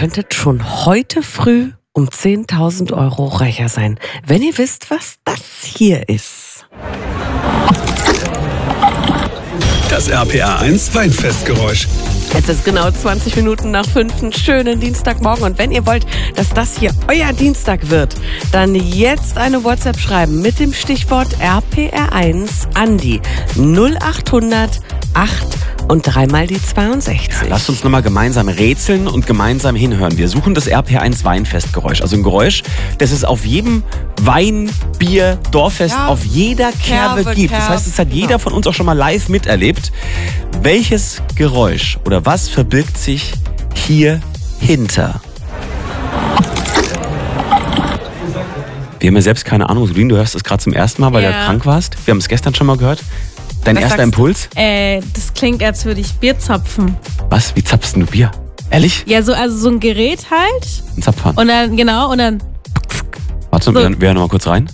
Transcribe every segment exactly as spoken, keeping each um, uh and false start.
könntet schon heute früh um zehntausend Euro reicher sein, wenn ihr wisst, was das hier ist. Das R P R eins Weinfestgeräusch. Es ist genau zwanzig Minuten nach fünf, einen schönen Dienstagmorgen. Und wenn ihr wollt, dass das hier euer Dienstag wird, dann jetzt eine WhatsApp schreiben mit dem Stichwort R P R eins an die null achthundert acht und dreimal die zweiundsechzig. Ja, lasst uns nochmal gemeinsam rätseln und gemeinsam hinhören. Wir suchen das R P R eins Weinfestgeräusch. Also ein Geräusch, das es auf jedem Wein, Bier, Dorffest, Ja, auf jeder Kerbe, Kerbe, gibt. Das Kerb, heißt, es hat genau. jeder von uns auch schon mal live miterlebt. Welches Geräusch oder was verbirgt sich hier hinter? Wir haben ja selbst keine Ahnung. Solin, du hörst es gerade zum ersten Mal, weil Ja. du krank warst. Wir haben es gestern schon mal gehört. Dein Was erster sagst du? Impuls? Äh, das klingt, als würde ich Bier zapfen. Was? Wie zapfst du Bier? Ehrlich? Ja, so, also so ein Gerät halt. Ein Zapfhahn. Und dann, genau, und dann, Warte, So. wir, wir hören noch mal kurz rein.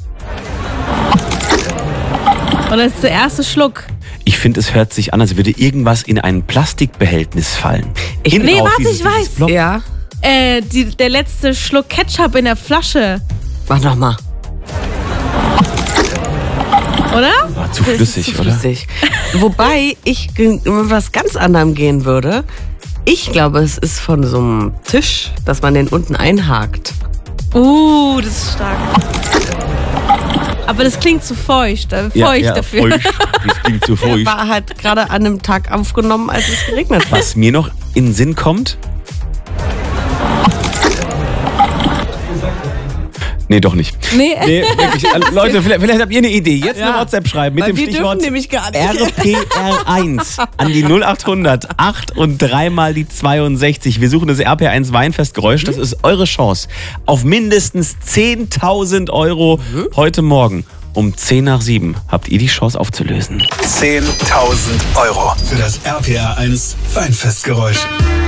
und dann ist der erste Schluck. Ich finde, es hört sich an, als würde irgendwas in ein Plastikbehältnis fallen. Ich- Hinten Nee, drauf, warte, dieses- ich dieses weiß. Block. Ja, Äh, die, der letzte Schluck Ketchup in der Flasche, mach nochmal. oder? War zu flüssig, oder? Flüssig. Wobei ich ge- was ganz anderem gehen würde. Ich glaube, es ist von so einem Tisch, dass man den unten einhakt. Uh, das ist stark. Aber das klingt zu feucht, äh, feucht Ja, ja, dafür. feucht. Das klingt zu feucht. War halt gerade an einem Tag aufgenommen, als es geregnet hat. Was mir noch in den Sinn kommt. Nee, doch nicht. Nee, Nee, wirklich. Äh, Leute, vielleicht, vielleicht habt ihr eine Idee. Jetzt Ja. eine WhatsApp schreiben mit Weil dem wir Stichwort dürfen nämlich gar nicht. R P R eins an die null achthundert acht und dreimal die zweiundsechzig. Wir suchen das R P R eins Weinfestgeräusch. Das ist eure Chance auf mindestens zehntausend Euro heute Morgen. Um zehn nach sieben habt ihr die Chance aufzulösen. zehntausend Euro für das R P R eins Weinfestgeräusch.